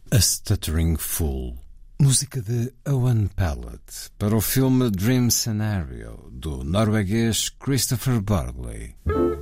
A Stuttering Fool, música de Owen Pallett para o filme Dream Scenario, do norueguês Christopher Burley.